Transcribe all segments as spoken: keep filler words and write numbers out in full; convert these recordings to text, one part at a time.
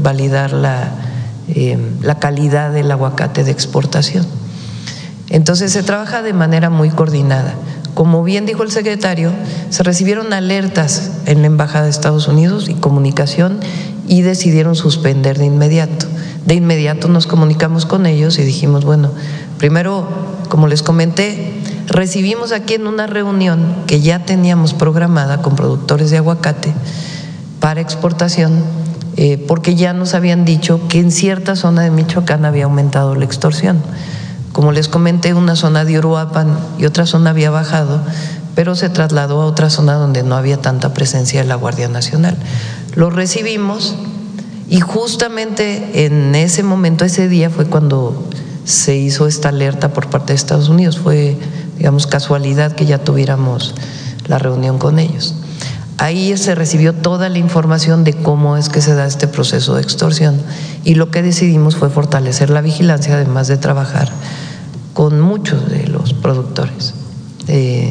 validar la, eh, la calidad del aguacate de exportación. Entonces se trabaja de manera muy coordinada. Como bien dijo el secretario, se recibieron alertas en la Embajada de Estados Unidos y comunicación y decidieron suspender de inmediato. De inmediato nos comunicamos con ellos y dijimos, bueno, primero, como les comenté, recibimos aquí en una reunión que ya teníamos programada con productores de aguacate para exportación, eh, porque ya nos habían dicho que en cierta zona de Michoacán había aumentado la extorsión. Como les comenté, una zona de Uruapan y otra zona había bajado, pero se trasladó a otra zona donde no había tanta presencia de la Guardia Nacional. Lo recibimos y justamente en ese momento, ese día fue cuando se hizo esta alerta por parte de Estados Unidos. Fue, digamos, casualidad que ya tuviéramos la reunión con ellos. Ahí se recibió toda la información de cómo es que se da este proceso de extorsión y lo que decidimos fue fortalecer la vigilancia, además de trabajar con muchos de los productores. Eh,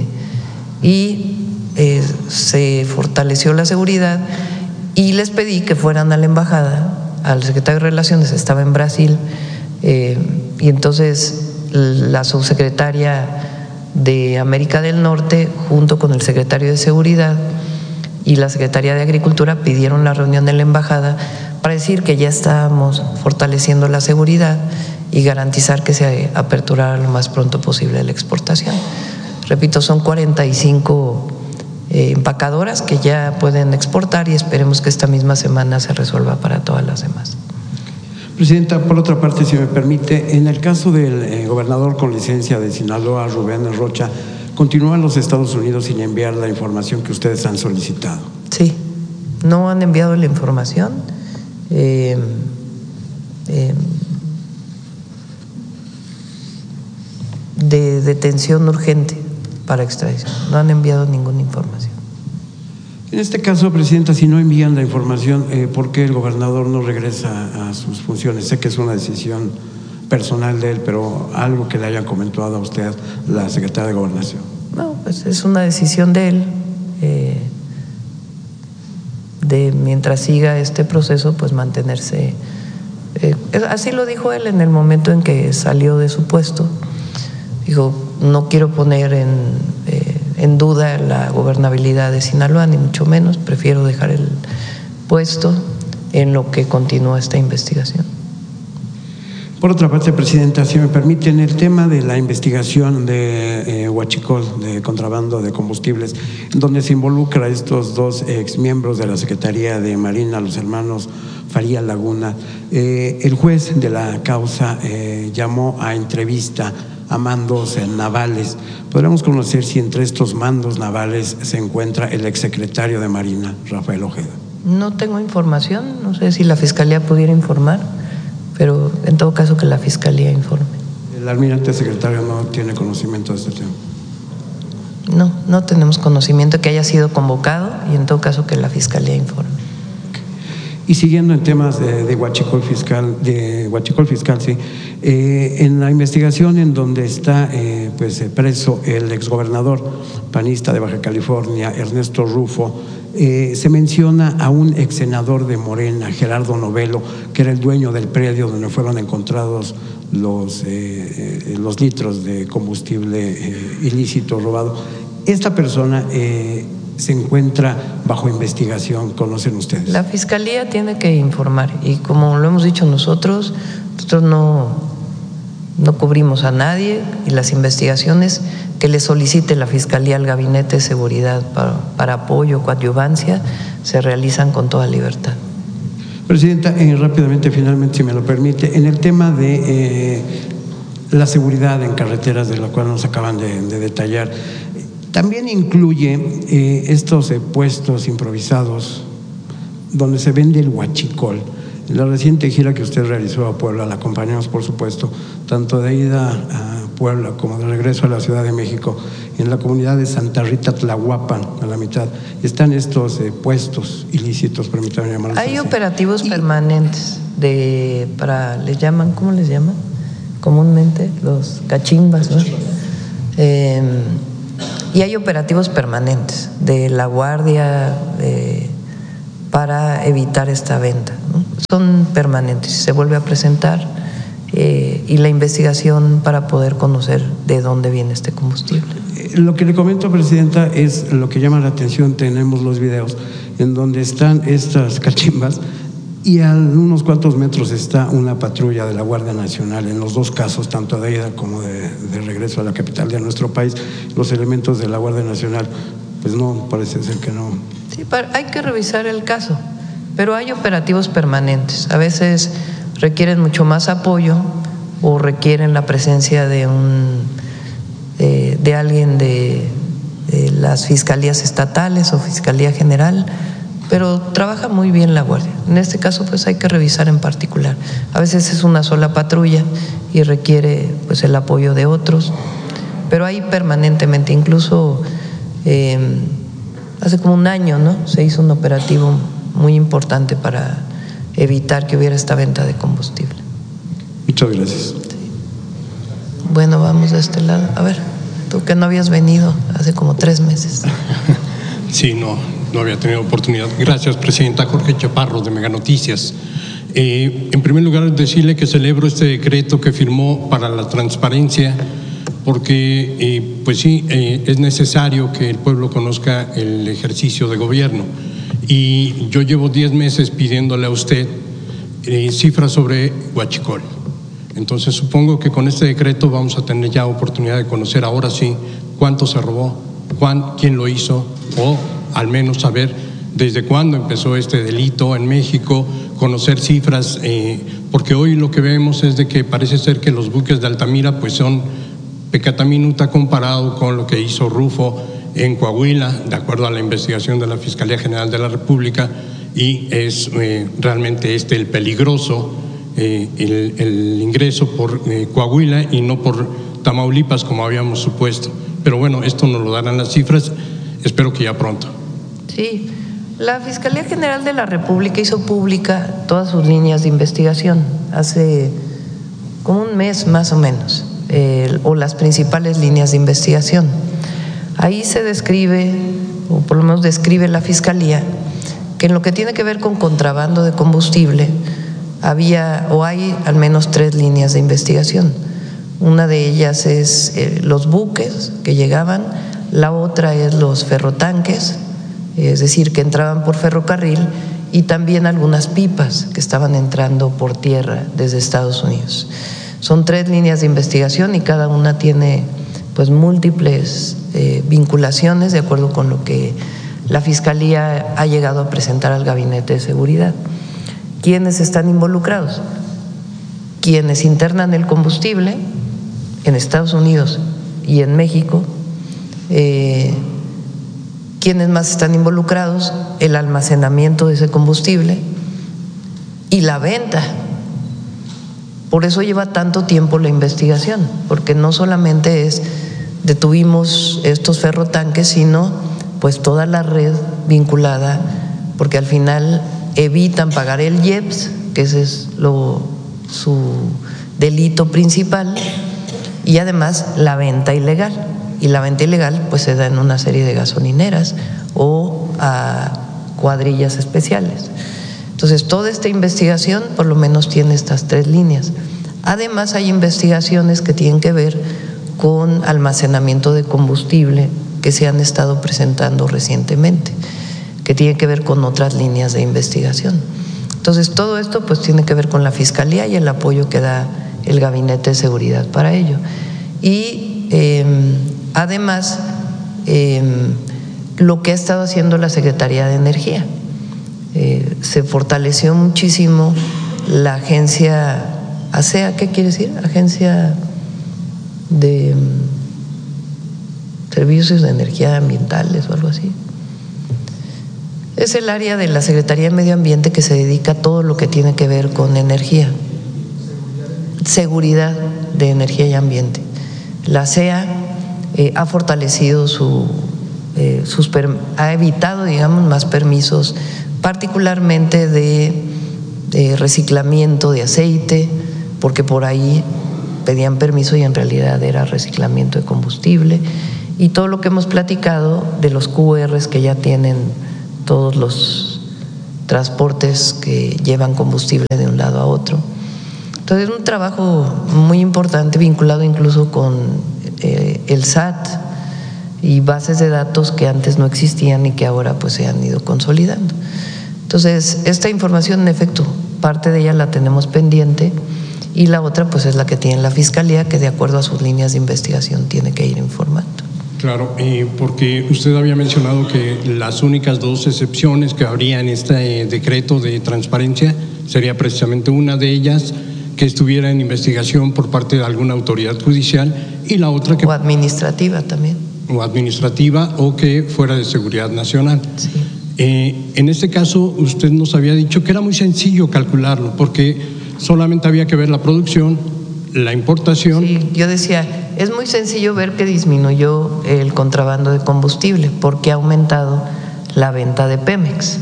y eh, se fortaleció la seguridad y les pedí que fueran a la embajada, al secretario de Relaciones, estaba en Brasil, eh, y entonces la subsecretaria de América del Norte junto con el secretario de Seguridad y la Secretaría de Agricultura pidieron la reunión en la embajada para decir que ya estábamos fortaleciendo la seguridad y garantizar que se aperturara lo más pronto posible la exportación. Repito, son cuarenta y cinco eh, empacadoras que ya pueden exportar y esperemos que esta misma semana se resuelva para todas las demás. Presidenta, por otra parte, si me permite, en el caso del eh, gobernador con licencia de Sinaloa, Rubén Rocha, ¿continúan los Estados Unidos sin enviar la información que ustedes han solicitado? Sí, no han enviado la información eh, eh, de detención urgente para extradición. No han enviado ninguna información. En este caso, Presidenta, si no envían la información, eh, ¿por qué el gobernador no regresa a sus funciones? Sé que es una decisión personal de él, pero algo que le haya comentado a usted la secretaria de Gobernación. No, pues es una decisión de él, eh, de mientras siga este proceso, pues mantenerse. Eh, así lo dijo él en el momento en que salió de su puesto. Dijo, no quiero poner en, eh, en duda la gobernabilidad de Sinaloa, ni mucho menos, prefiero dejar el puesto en lo que continúa esta investigación. Por otra parte, Presidenta, si me permiten, el tema de la investigación de eh, Huachicol, de contrabando de combustibles, donde se involucra a estos dos exmiembros de la Secretaría de Marina, los hermanos Faría Laguna, eh, el juez de la causa eh, llamó a entrevista a mandos navales. ¿Podríamos conocer si entre estos mandos navales se encuentra el exsecretario de Marina, Rafael Ojeda? No tengo información, no sé si la Fiscalía pudiera informar, pero en todo caso que la Fiscalía informe. ¿El almirante secretario no tiene conocimiento de este tema? No, no tenemos conocimiento que haya sido convocado y en todo caso que la Fiscalía informe. Y siguiendo en temas de, de Huachicol Fiscal, de Huachicol Fiscal, sí, eh, en la investigación en donde está eh, pues preso el exgobernador panista de Baja California, Ernesto Rufo, eh, se menciona a un ex senador de Morena, Gerardo Novelo, que era el dueño del predio donde fueron encontrados los, eh, los litros de combustible eh, ilícito robado. Esta persona eh, se encuentra bajo investigación, ¿conocen ustedes? La Fiscalía tiene que informar y como lo hemos dicho nosotros, nosotros no, no cubrimos a nadie y las investigaciones que le solicite la Fiscalía al Gabinete de Seguridad para, para apoyo, coadyuvancia, se realizan con toda libertad. Presidenta, eh, rápidamente, finalmente, si me lo permite, en el tema de eh, la seguridad en carreteras, de la cual nos acaban de, de detallar, también incluye eh, estos eh, puestos improvisados donde se vende el huachicol. En la reciente gira que usted realizó a Puebla, la acompañamos, por supuesto, tanto de ida a Puebla como de regreso a la Ciudad de México. En la comunidad de Santa Rita Tlahuapan, a la mitad, están estos eh, puestos ilícitos, permítanme llamarlos así. Hay operativos y, permanentes de, para, les llaman, ¿cómo les llaman? Comúnmente, los cachimbas, ¿no? Eh, y hay operativos permanentes de la Guardia, de para evitar esta venta, ¿no? Son permanentes, se vuelve a presentar eh, y la investigación para poder conocer de dónde viene este combustible. Lo que le comento, Presidenta, es lo que llama la atención. Tenemos los videos en donde están estas cachimbas y a unos cuantos metros está una patrulla de la Guardia Nacional. En los dos casos, tanto de ida como de, de regreso a la capital de nuestro país, los elementos de la Guardia Nacional, pues no, parece ser que no. Sí, hay que revisar el caso, pero hay operativos permanentes. A veces requieren mucho más apoyo o requieren la presencia de un de, de alguien de, de las fiscalías estatales o Fiscalía General, pero trabaja muy bien la Guardia. En este caso, pues hay que revisar en particular. A veces es una sola patrulla y requiere pues el apoyo de otros, pero hay permanentemente, incluso eh, hace como un año, ¿no? Se hizo un operativo muy importante para evitar que hubiera esta venta de combustible. Muchas gracias. Sí. Bueno, vamos de este lado. A ver, tú que no habías venido hace como tres meses. Sí, no, no había tenido oportunidad. Gracias, Presidenta. Jorge Chaparro, de Mega Noticias. Eh, en primer lugar, decirle que celebro este decreto que firmó para la transparencia, porque eh, pues sí, eh, es necesario que el pueblo conozca el ejercicio de gobierno. Y yo llevo diez meses pidiéndole a usted eh, cifras sobre Huachicol. Entonces supongo que con este decreto vamos a tener ya oportunidad de conocer ahora sí cuánto se robó, cuán, quién lo hizo, o al menos saber desde cuándo empezó este delito en México, conocer cifras, eh, porque hoy lo que vemos es de que parece ser que los buques de Altamira pues son pecata minuta comparado con lo que hizo Rufo en Coahuila, de acuerdo a la investigación de la Fiscalía General de la República, y es eh, realmente este el peligroso, eh, el, el ingreso por eh, Coahuila y no por Tamaulipas como habíamos supuesto. Pero bueno, esto nos lo darán las cifras, espero que ya pronto. Sí, la Fiscalía General de la República hizo pública todas sus líneas de investigación hace como un mes más o menos, eh, o las principales líneas de investigación. Ahí se describe, o por lo menos describe la Fiscalía, que en lo que tiene que ver con contrabando de combustible había o hay al menos tres líneas de investigación. Una de ellas es eh, los buques que llegaban, la otra es los ferrotanques, es decir, que entraban por ferrocarril, y también algunas pipas que estaban entrando por tierra desde Estados Unidos. Son tres líneas de investigación y cada una tiene pues múltiples eh, vinculaciones de acuerdo con lo que la Fiscalía ha llegado a presentar al Gabinete de Seguridad. ¿Quiénes están involucrados? Quienes internan el combustible en Estados Unidos y en México. Eh, ¿Quiénes más están involucrados? El almacenamiento de ese combustible y la venta. Por eso lleva tanto tiempo la investigación, porque no solamente es detuvimos estos ferrotanques, sino pues toda la red vinculada, porque al final evitan pagar el I E P S, que ese es lo, su delito principal, y además la venta ilegal. Y la venta ilegal pues se da en una serie de gasolineras o a cuadrillas especiales. Entonces, toda esta investigación por lo menos tiene estas tres líneas. Además, hay investigaciones que tienen que ver con almacenamiento de combustible que se han estado presentando recientemente, que tienen que ver con otras líneas de investigación. Entonces, todo esto pues tiene que ver con la Fiscalía y el apoyo que da el Gabinete de Seguridad para ello. Y eh, además, eh, lo que ha estado haciendo la Secretaría de Energía. Eh, se fortaleció muchísimo la agencia ASEA, ¿qué quiere decir? Agencia de Servicios de Energía Ambientales o algo así. Es el área de la Secretaría de Medio Ambiente que se dedica a todo lo que tiene que ver con energía, seguridad de energía y ambiente. La ASEA eh, ha fortalecido su, eh, sus, ha evitado, digamos, más permisos, particularmente de, de reciclamiento de aceite, porque por ahí pedían permiso y en realidad era reciclamiento de combustible, y todo lo que hemos platicado de los Q Rs que ya tienen todos los transportes que llevan combustible de un lado a otro. Entonces es un trabajo muy importante vinculado incluso con eh, el S A T y bases de datos que antes no existían y que ahora pues se han ido consolidando. Entonces esta información en efecto parte de ella la tenemos pendiente y la otra pues es la que tiene la Fiscalía, que de acuerdo a sus líneas de investigación tiene que ir informando. Claro, eh, porque usted había mencionado que las únicas dos excepciones que habría en este eh, decreto de transparencia sería precisamente una de ellas que estuviera en investigación por parte de alguna autoridad judicial y la otra que… O administrativa también. O administrativa o que fuera de seguridad nacional. Sí. Eh, en este caso usted nos había dicho que era muy sencillo calcularlo porque solamente había que ver la producción, la importación. Sí, yo decía, es muy sencillo ver que disminuyó el contrabando de combustible porque ha aumentado la venta de Pemex.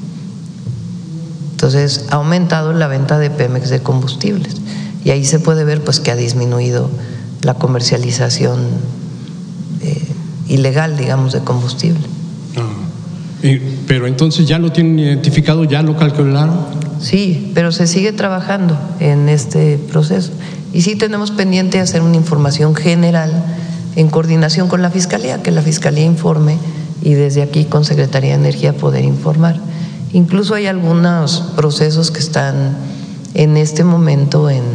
Entonces, ha aumentado la venta de Pemex de combustibles y ahí se puede ver pues que ha disminuido la comercialización eh, ilegal, digamos, de combustible. Ah, eh, pero entonces ya lo tienen identificado, ya lo calcularon. Sí, pero se sigue trabajando en este proceso. Y sí tenemos pendiente hacer una información general en coordinación con la Fiscalía, que la Fiscalía informe y desde aquí con Secretaría de Energía poder informar. Incluso hay algunos procesos que están en este momento en,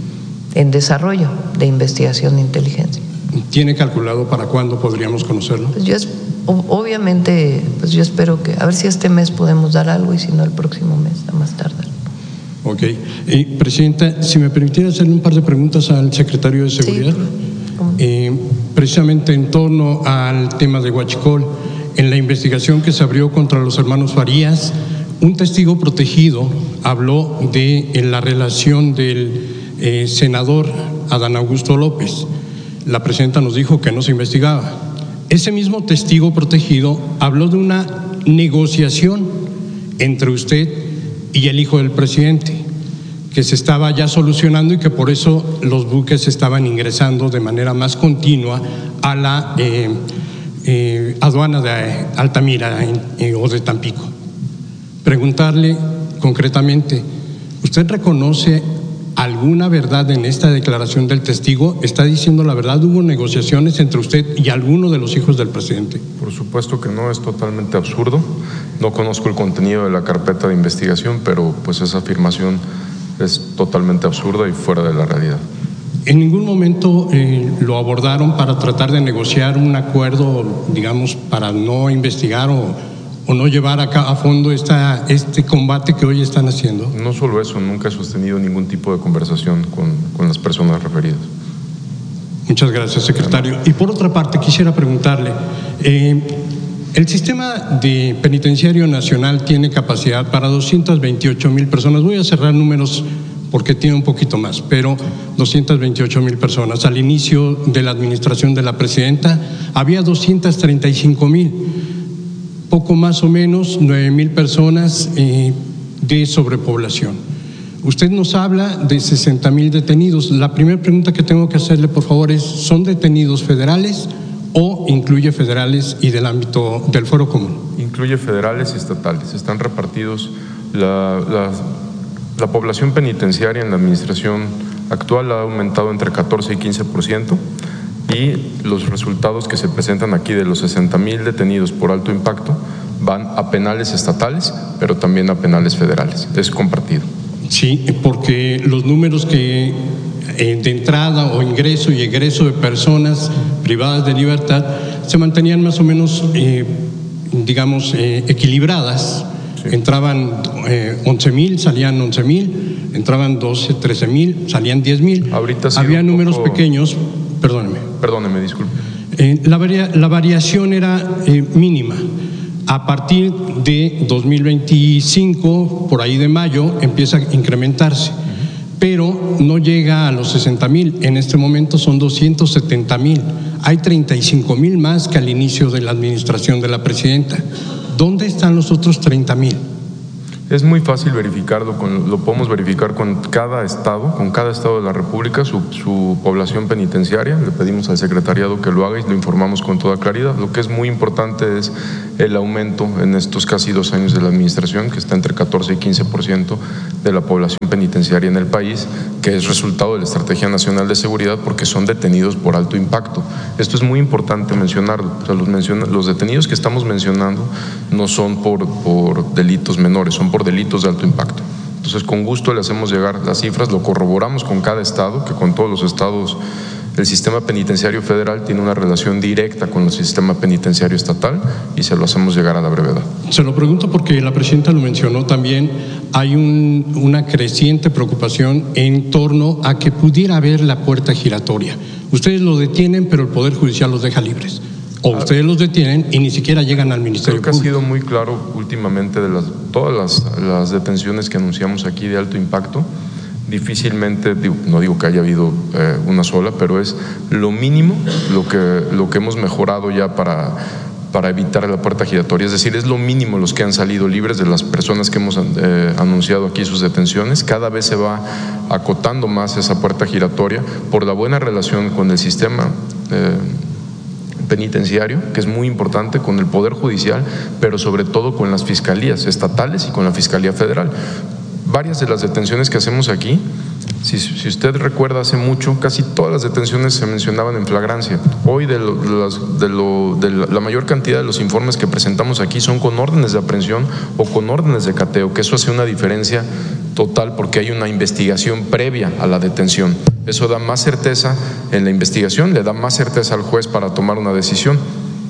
en desarrollo de investigación de inteligencia. ¿Tiene calculado para cuándo podríamos conocerlo? Pues yo es, obviamente, pues yo espero que, a ver si este mes podemos dar algo y si no el próximo mes, a más tardar. Ok. Eh, Presidenta, si me permitiera hacerle un par de preguntas al secretario de Seguridad. Sí. Eh, precisamente en torno al tema de Huachicol, en la investigación que se abrió contra los hermanos Farías, un testigo protegido habló de en la relación del eh, senador Adán Augusto López. La presidenta nos dijo que no se investigaba. Ese mismo testigo protegido habló de una negociación entre usted y el hijo del presidente, que se estaba ya solucionando y que por eso los buques estaban ingresando de manera más continua a la eh, eh, aduana de Altamira eh, o de Tampico. Preguntarle concretamente, ¿usted reconoce alguna verdad en esta declaración del testigo? ¿Está diciendo la verdad? ¿Hubo negociaciones entre usted y alguno de los hijos del presidente? Por supuesto que no, es totalmente absurdo. No conozco el contenido de la carpeta de investigación, pero pues esa afirmación es totalmente absurda y fuera de la realidad. ¿En ningún momento eh, lo abordaron para tratar de negociar un acuerdo, digamos, para no investigar o, o no llevar a, a fondo esta, este combate que hoy están haciendo? No solo eso, nunca he sostenido ningún tipo de conversación con, con las personas referidas. Muchas gracias, secretario. Y por otra parte, quisiera preguntarle, eh, el sistema de penitenciario nacional tiene capacidad para doscientas veintiocho mil personas. Voy a cerrar números porque tiene un poquito más, pero doscientas veintiocho mil personas. Al inicio de la administración de la presidenta había doscientas treinta y cinco mil, poco más o menos nueve mil personas eh, de sobrepoblación. Usted nos habla de sesenta mil detenidos. La primera pregunta que tengo que hacerle, por favor, es: ¿son detenidos federales o incluye federales y del ámbito del Fuero Común? Incluye federales y estatales. Están repartidos. La, la, la población penitenciaria en la administración actual ha aumentado entre catorce y quince por ciento y los resultados que se presentan aquí de los sesenta mil detenidos por alto impacto van a penales estatales, pero también a penales federales. Es compartido. Sí, porque los números que eh, de entrada o ingreso y egreso de personas privadas de libertad se mantenían más o menos, eh, digamos, eh, equilibradas. Sí. Entraban eh, once mil, salían once mil, entraban doce, trece mil, salían diez mil. Ahorita había números poco... pequeños, perdóneme. Perdóneme, disculpe. Eh, la, varia, la variación era eh, mínima. A partir de dos mil veinticinco, por ahí de mayo, empieza a incrementarse, pero no llega a los sesenta mil. En este momento son doscientos setenta mil. Hay treinta y cinco mil más que al inicio de la administración de la presidenta. ¿Dónde están los otros treinta mil? Es muy fácil verificarlo, con, lo podemos verificar con cada estado, con cada estado de la República, su, su población penitenciaria. Le pedimos al secretariado que lo haga y lo informamos con toda claridad. Lo que es muy importante es el aumento en estos casi dos años de la administración, que está entre catorce y quince por ciento de la población penitenciaria en el país, que es resultado de la Estrategia Nacional de Seguridad, porque son detenidos por alto impacto. Esto es muy importante mencionarlo. O sea, los, menciona, los detenidos que estamos mencionando no son por, por delitos menores, son por delitos de alto impacto. Entonces, con gusto le hacemos llegar las cifras, lo corroboramos con cada estado, que con todos los estados el sistema penitenciario federal tiene una relación directa con el sistema penitenciario estatal y se lo hacemos llegar a la brevedad. Se lo pregunto porque la presidenta lo mencionó también, hay un, una creciente preocupación en torno a que pudiera haber la puerta giratoria. Ustedes lo detienen, pero el Poder Judicial los deja libres. O ustedes los detienen y ni siquiera llegan al Ministerio Creo que Público. Ha sido muy claro últimamente de las, todas las, las detenciones que anunciamos aquí de alto impacto. Difícilmente, digo, no digo que haya habido eh, una sola, pero es lo mínimo lo que, lo que hemos mejorado ya para, para evitar la puerta giratoria. Es decir, es lo mínimo los que han salido libres de las personas que hemos eh, anunciado aquí sus detenciones. Cada vez se va acotando más esa puerta giratoria por la buena relación con el sistema eh, penitenciario, que es muy importante, con el Poder Judicial, pero sobre todo con las fiscalías estatales y con la Fiscalía Federal. Varias de las detenciones que hacemos aquí, si, si usted recuerda, hace mucho, casi todas las detenciones se mencionaban en flagrancia. Hoy de, lo, de, las, de, lo, de la, la mayor cantidad de los informes que presentamos aquí son con órdenes de aprehensión o con órdenes de cateo, que eso hace una diferencia total porque hay una investigación previa a la detención. Eso da más certeza en la investigación, le da más certeza al juez para tomar una decisión.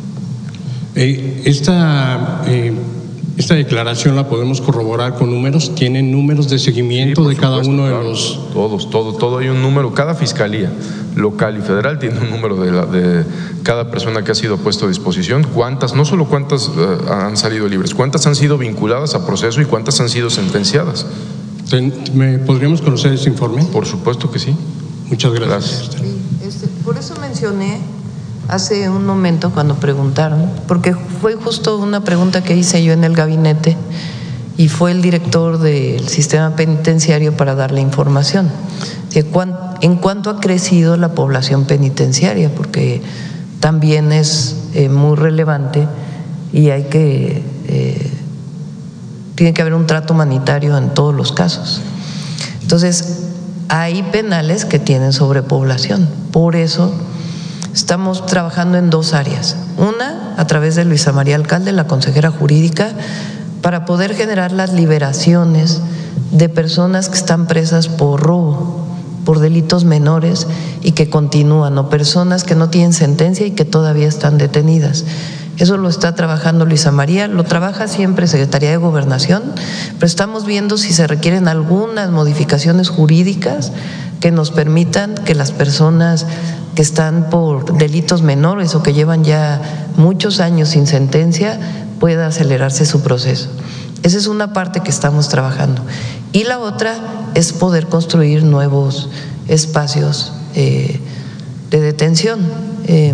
Eh, esta... Eh... Esta declaración la podemos corroborar con números. ¿Tienen números de seguimiento sí, de cada supuesto, uno de claro. los...? Todos, todo, todo hay un número. Cada fiscalía local y federal tiene un número de, la, de cada persona que ha sido puesto a disposición. ¿Cuántas? No solo cuántas uh, han salido libres, cuántas han sido vinculadas a proceso y cuántas han sido sentenciadas. ¿Me podríamos conocer ese informe? Por supuesto que sí. Muchas gracias. gracias. Sí, este, por eso mencioné hace un momento cuando preguntaron, porque fue justo una pregunta que hice yo en el gabinete y fue el director del sistema penitenciario para darle información de cuán, en cuánto ha crecido la población penitenciaria, porque también es eh, muy relevante y hay que eh, tiene que haber un trato humanitario en todos los casos. Entonces, hay penales que tienen sobrepoblación, por eso estamos trabajando en dos áreas. Una, a través de Luisa María Alcalde, la consejera jurídica, para poder generar las liberaciones de personas que están presas por robo, por delitos menores y que continúan, o personas que no tienen sentencia y que todavía están detenidas. Eso lo está trabajando Luisa María, lo trabaja siempre Secretaría de Gobernación, pero estamos viendo si se requieren algunas modificaciones jurídicas que nos permitan que las personas que están por delitos menores o que llevan ya muchos años sin sentencia pueda acelerarse su proceso. Esa es una parte que estamos trabajando. Y la otra es poder construir nuevos espacios eh, de detención. Eh,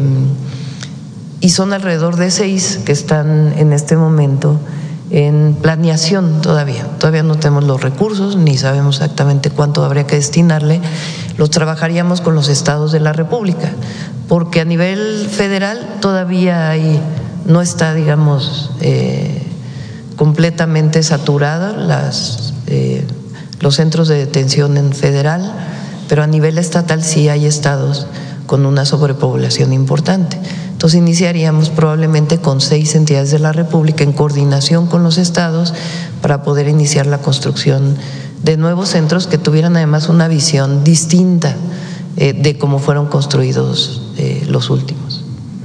y son alrededor de seis que están en este momento en planeación todavía. Todavía no tenemos los recursos ni sabemos exactamente cuánto habría que destinarle. Los trabajaríamos con los estados de la República, porque a nivel federal todavía hay, no está, digamos, eh, completamente saturada las, eh, los centros de detención en federal, pero a nivel estatal sí hay estados con una sobrepoblación importante. Entonces iniciaríamos probablemente con seis entidades de la República en coordinación con los estados para poder iniciar la construcción de nuevos centros que tuvieran además una visión distinta eh, de cómo fueron construidos eh, los últimos.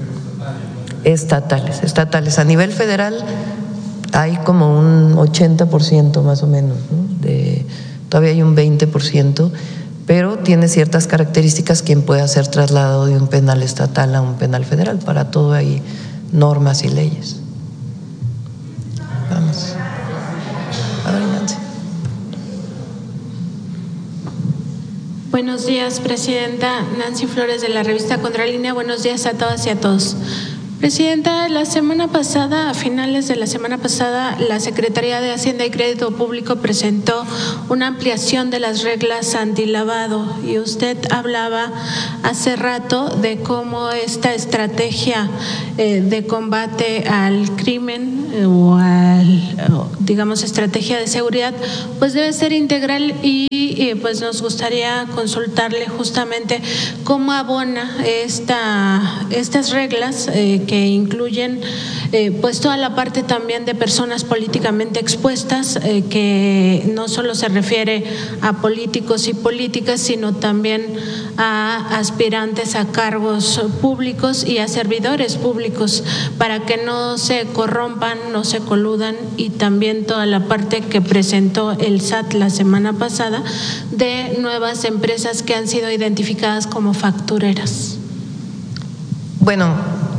Estatales, estatales. A nivel federal hay como un ochenta por ciento más o menos, ¿no? De, todavía hay un veinte por ciento, pero tiene ciertas características quien pueda ser trasladado de un penal estatal a un penal federal. Para todo hay normas y leyes. Vamos. Adelante. Buenos días, presidenta. Nancy Flores, de la revista Contralínea. Buenos días a todas y a todos. Presidenta, la semana pasada, a finales de la semana pasada, la Secretaría de Hacienda y Crédito Público presentó una ampliación de las reglas antilavado y usted hablaba hace rato de cómo esta estrategia eh, de combate al crimen eh, o al, digamos, estrategia de seguridad, pues debe ser integral y eh, pues nos gustaría consultarle justamente cómo abona esta, estas reglas eh, que incluyen eh, pues toda la parte también de personas políticamente expuestas, eh, que no solo se refiere a políticos y políticas, sino también a aspirantes a cargos públicos y a servidores públicos, para que no se corrompan, no se coludan, y también toda la parte que presentó el S A T la semana pasada de nuevas empresas que han sido identificadas como factureras. Bueno,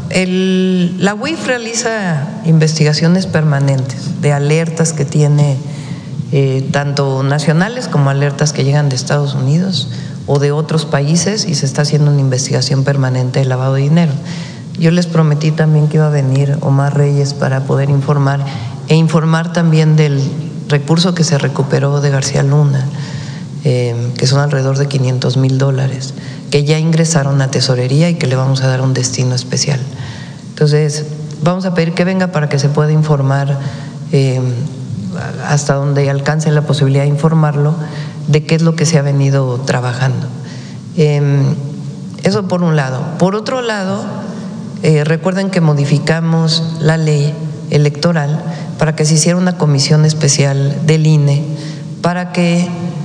el, la U I F realiza investigaciones permanentes de alertas que tiene eh, tanto nacionales como alertas que llegan de Estados Unidos o de otros países, y se está haciendo una investigación permanente de lavado de dinero. Yo les prometí también que iba a venir Omar Reyes para poder informar e informar también del recurso que se recuperó de García Luna, eh, que son alrededor de quinientos mil dólares, que ya ingresaron a tesorería y que le vamos a dar un destino especial. Entonces, vamos a pedir que venga para que se pueda informar eh, hasta donde alcance la posibilidad de informarlo de qué es lo que se ha venido trabajando. Eh, eso por un lado. Por otro lado, eh, recuerden que modificamos la ley electoral para que se hiciera una comisión especial del I N E para que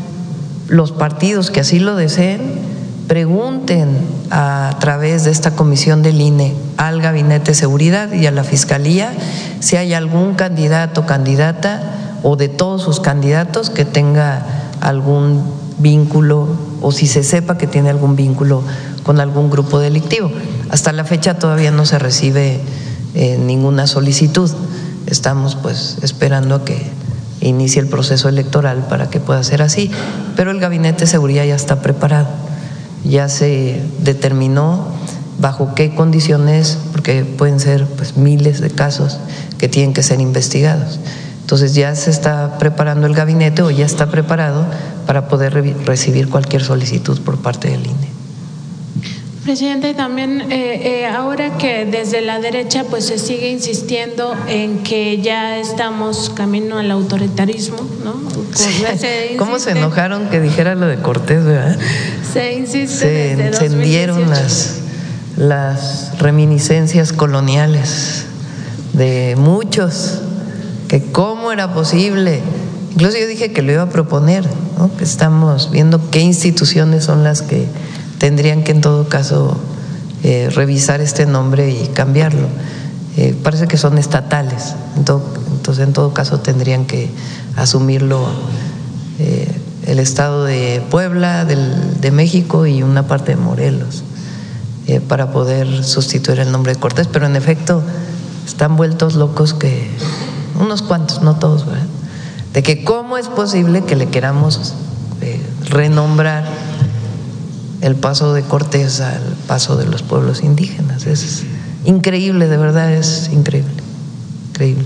los partidos que así lo deseen pregunten a, a través de esta comisión del I N E al Gabinete de Seguridad y a la Fiscalía si hay algún candidato o candidata o de todos sus candidatos que tenga algún vínculo, o si se sepa que tiene algún vínculo con algún grupo delictivo. Hasta la fecha todavía no se recibe eh, ninguna solicitud. Estamos pues esperando a que inicie el proceso electoral para que pueda ser así, pero el Gabinete de Seguridad ya está preparado, ya se determinó bajo qué condiciones, porque pueden ser pues miles de casos que tienen que ser investigados. Entonces ya se está preparando el gabinete, o ya está preparado para poder re recibir cualquier solicitud por parte del I N E. Presidente, también eh, eh, ahora que desde la derecha pues se sigue insistiendo en que ya estamos camino al autoritarismo, ¿no? Sí. Se ¿Cómo se enojaron que dijera lo de Cortés, verdad? Se insiste se desde encendieron las, las reminiscencias coloniales de muchos, que cómo era posible. Incluso yo dije que lo iba a proponer, ¿no? Que estamos viendo qué instituciones son las que tendrían que en todo caso eh, revisar este nombre y cambiarlo. Eh, parece que son estatales, entonces en todo caso tendrían que asumirlo eh, el estado de Puebla, del, de México y una parte de Morelos, eh, para poder sustituir el nombre de Cortés. Pero en efecto están vueltos locos, que unos cuantos, no todos, ¿verdad? De que cómo es posible que le queramos eh, renombrar el paso de Cortés al paso de los pueblos indígenas. Es increíble, de verdad es increíble, increíble.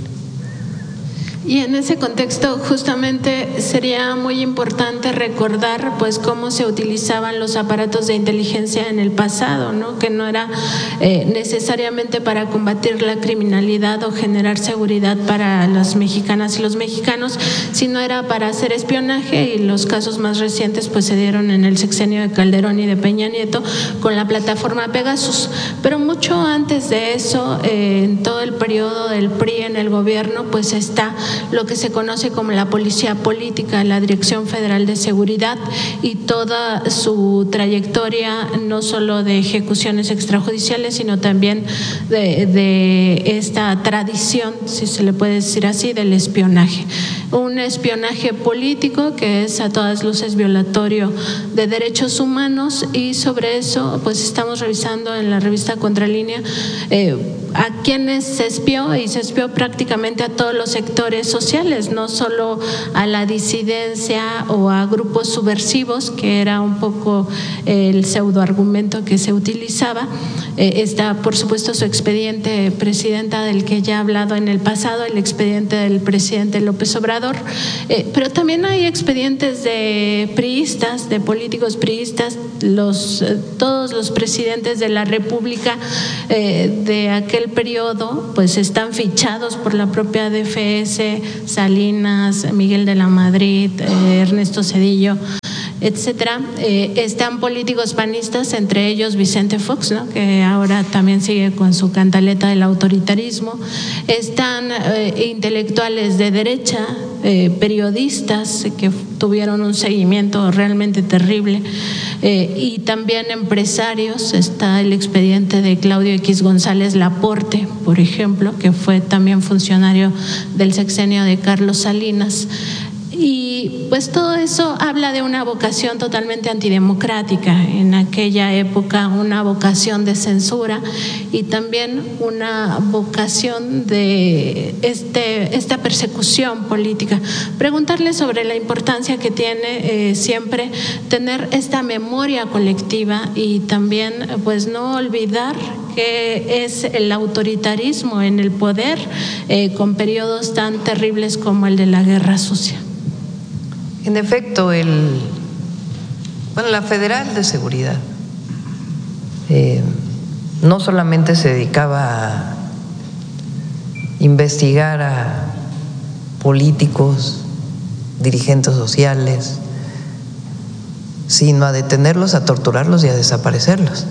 Y en ese contexto justamente sería muy importante recordar pues cómo se utilizaban los aparatos de inteligencia en el pasado, ¿no? Que no era eh, necesariamente para combatir la criminalidad o generar seguridad para las mexicanas y los mexicanos, sino era para hacer espionaje, y los casos más recientes pues se dieron en el sexenio de Calderón y de Peña Nieto con la plataforma Pegasus. Pero mucho antes de eso, eh, en todo el periodo del P R I en el gobierno, pues está lo que se conoce como la Policía Política, la Dirección Federal de Seguridad, y toda su trayectoria, no solo de ejecuciones extrajudiciales, sino también de, de esta tradición, si se le puede decir así, del espionaje. Un espionaje político que es a todas luces violatorio de derechos humanos, y sobre eso pues estamos revisando en la revista Contralínea eh, a quienes se espió, y se espió prácticamente a todos los sectores sociales, no solo a la disidencia o a grupos subversivos, que era un poco el pseudoargumento que se utilizaba. Eh, está, por supuesto, su expediente, presidenta, del que ya he hablado en el pasado, el expediente del presidente López Obrador, eh, pero también hay expedientes de priistas, de políticos priistas, los, eh, todos los presidentes de la República eh, de aquel periodo pues están fichados por la propia D F S, Salinas, Miguel de la Madrid, eh, Ernesto Zedillo, etcétera. Eh, están políticos panistas, entre ellos Vicente Fox, ¿no?, que ahora también sigue con su cantaleta del autoritarismo. Están eh, intelectuales de derecha, eh, periodistas que tuvieron un seguimiento realmente terrible, eh, y también empresarios. Está el expediente de Claudio X González Laporte, por ejemplo, que fue también funcionario del sexenio de Carlos Salinas. Y pues todo eso habla de una vocación totalmente antidemocrática en aquella época, una vocación de censura y también una vocación de este, esta persecución política. Preguntarle sobre la importancia que tiene eh, siempre tener esta memoria colectiva y también pues no olvidar que es el autoritarismo en el poder eh, con periodos tan terribles como el de la Guerra Sucia. En efecto, el, bueno, la Federal de Seguridad eh, no solamente se dedicaba a investigar a políticos, dirigentes sociales, sino a detenerlos, a torturarlos y a desaparecerlos.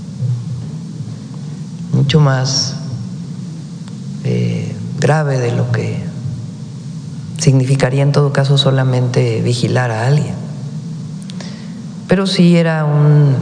Mucho más eh, grave de lo que significaría en todo caso solamente vigilar a alguien. Pero sí era un,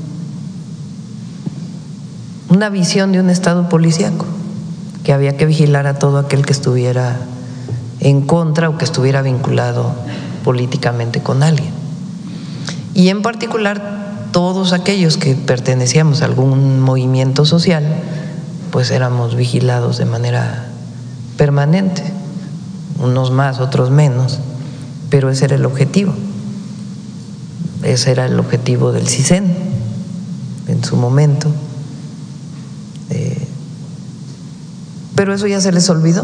una visión de un Estado policíaco, que había que vigilar a todo aquel que estuviera en contra o que estuviera vinculado políticamente con alguien. Y en particular todos aquellos que pertenecíamos a algún movimiento social, pues éramos vigilados de manera permanente. Unos más, otros menos, pero ese era el objetivo. Ese era el objetivo del CISEN en su momento. Eh, pero eso ya se les olvidó.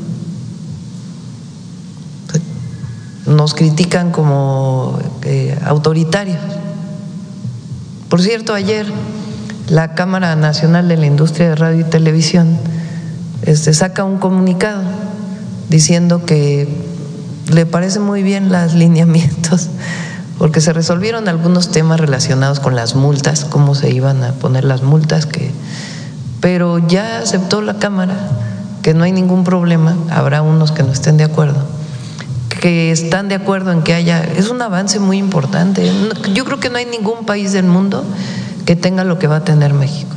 Nos critican como eh, autoritarios. Por cierto, ayer la Cámara Nacional de la Industria de Radio y Televisión este, saca un comunicado diciendo que le parecen muy bien los lineamientos porque se resolvieron algunos temas relacionados con las multas, cómo se iban a poner las multas, que, pero ya aceptó la Cámara que no hay ningún problema. Habrá unos que no estén de acuerdo, que están de acuerdo en que haya, es un avance muy importante. Yo creo que no hay ningún país del mundo que tenga lo que va a tener México,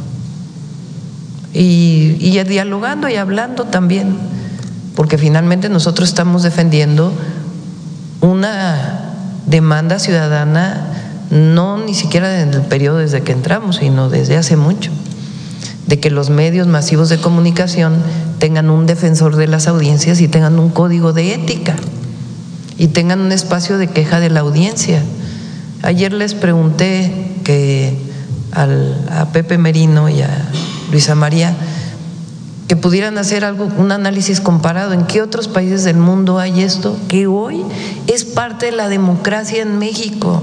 y, y dialogando y hablando también, porque finalmente nosotros estamos defendiendo una demanda ciudadana, no ni siquiera en el periodo desde que entramos, sino desde hace mucho, de que los medios masivos de comunicación tengan un defensor de las audiencias y tengan un código de ética y tengan un espacio de queja de la audiencia. Ayer les pregunté que al, a Pepe Merino y a Luisa María que pudieran hacer algo, un análisis comparado. ¿En qué otros países del mundo hay esto? Que hoy es parte de la democracia en México.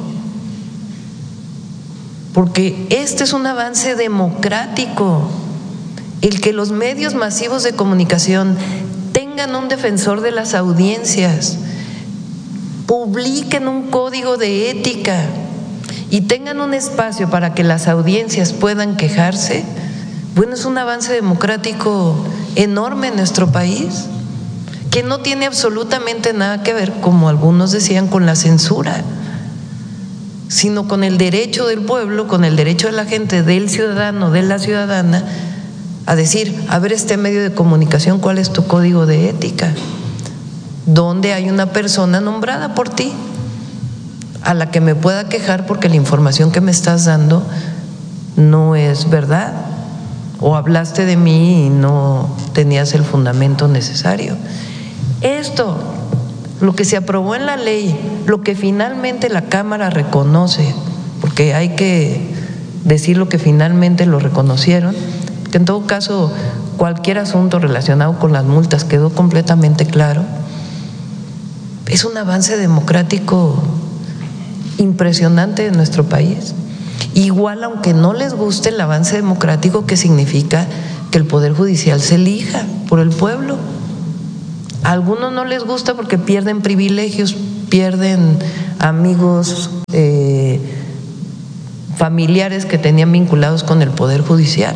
Porque este es un avance democrático. El que los medios masivos de comunicación tengan un defensor de las audiencias, publiquen un código de ética y tengan un espacio para que las audiencias puedan quejarse. Bueno, es un avance democrático enorme en nuestro país, que no tiene absolutamente nada que ver, como algunos decían, con la censura, sino con el derecho del pueblo, con el derecho de la gente, del ciudadano, de la ciudadana, a decir, a ver, este medio de comunicación, ¿cuál es tu código de ética? ¿Dónde hay una persona nombrada por ti a la que me pueda quejar porque la información que me estás dando no es verdad? o hablaste de mí y no tenías el fundamento necesario. Esto, lo que se aprobó en la ley, lo que finalmente la Cámara reconoce, porque hay que decir lo que finalmente lo reconocieron, que en todo caso cualquier asunto relacionado con las multas quedó completamente claro, es un avance democrático impresionante en nuestro país. Igual, aunque no les guste el avance democrático, que significa que el Poder Judicial se elija por el pueblo. A algunos no les gusta porque pierden privilegios, pierden amigos, eh, familiares que tenían vinculados con el Poder Judicial.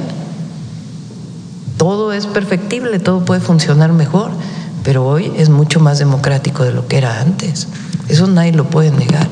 Todo es perfectible, todo puede funcionar mejor, pero hoy es mucho más democrático de lo que era antes. Eso nadie lo puede negar.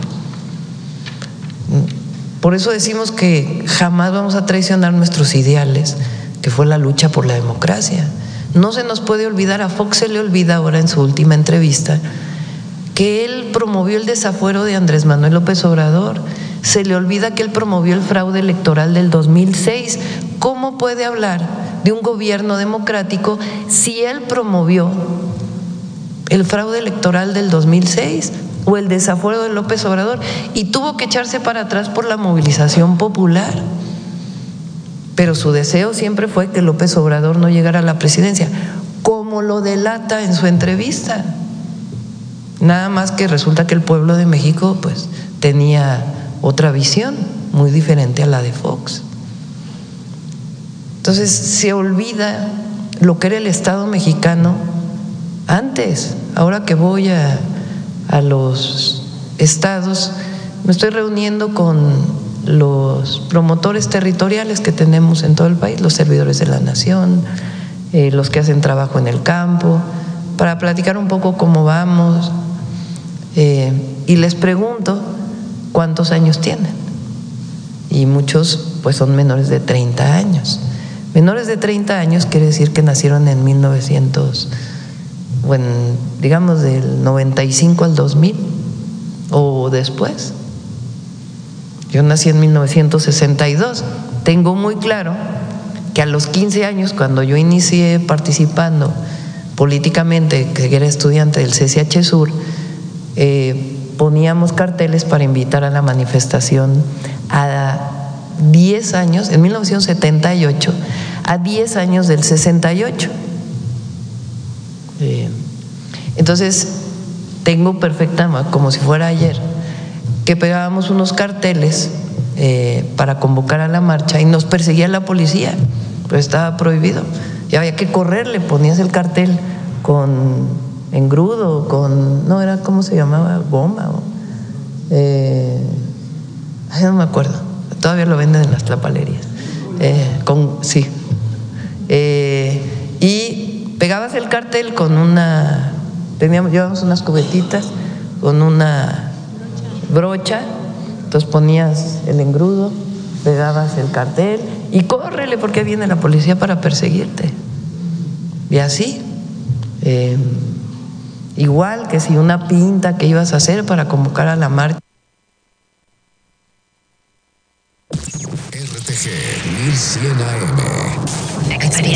Por eso decimos que jamás vamos a traicionar nuestros ideales, que fue la lucha por la democracia. No se nos puede olvidar, a Fox se le olvida ahora en su última entrevista, que él promovió el desafuero de Andrés Manuel López Obrador. Se le olvida que él promovió el fraude electoral del dos mil seis. ¿Cómo puede hablar de un gobierno democrático si él promovió el fraude electoral del dos mil seis o el desafuero de López Obrador y tuvo que echarse para atrás por la movilización popular? Pero su deseo siempre fue que López Obrador no llegara a la presidencia, como lo delata en su entrevista. Nada más que resulta que el pueblo de México pues tenía otra visión muy diferente a la de Fox. Entonces se olvida lo que era el Estado mexicano antes. Ahora que voy a, a los estados, me estoy reuniendo con los promotores territoriales que tenemos en todo el país, los servidores de la nación, eh, los que hacen trabajo en el campo, para platicar un poco cómo vamos, eh, y les pregunto cuántos años tienen, y muchos pues son menores de treinta años. Menores de treinta años quiere decir que nacieron en mil novecientos, bueno, digamos del noventa y cinco al dos mil o después. Yo nací en mil novecientos sesenta y dos. Tengo muy claro que a los quince años, cuando yo inicié participando políticamente, que era estudiante del C C H Sur, eh, poníamos carteles para invitar a la manifestación a diez años, en mil novecientos setenta y ocho, a diez años del sesenta y ocho. Eh, entonces, tengo perfecta, como si fuera ayer, que pegábamos unos carteles eh, para convocar a la marcha y nos perseguía la policía, pero estaba prohibido. Y había que correr, le ponías el cartel con engrudo, con, no era, ¿cómo se llamaba? Goma. O, eh, ay, no me acuerdo, todavía lo venden en las tlapalerías. Eh, con, sí. Eh, y pegabas el cartel con una, teníamos, llevábamos unas cubetitas con una brocha, entonces ponías el engrudo, pegabas el cartel y córrele porque viene la policía para perseguirte. Y así, eh, igual que si una pinta que ibas a hacer para convocar a la marcha. R T G mil cien A M. Experiencia